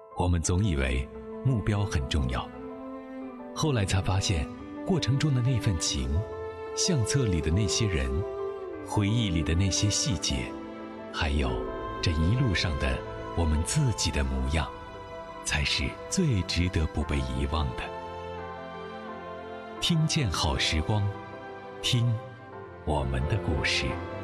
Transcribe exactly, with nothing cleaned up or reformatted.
我们总以为目标很重要，后来才发现过程中的那份情，相册里的那些人，回忆里的那些细节，还有这一路上的我们自己的模样，才是最值得不被遗忘的。听见好时光，听我们的故事。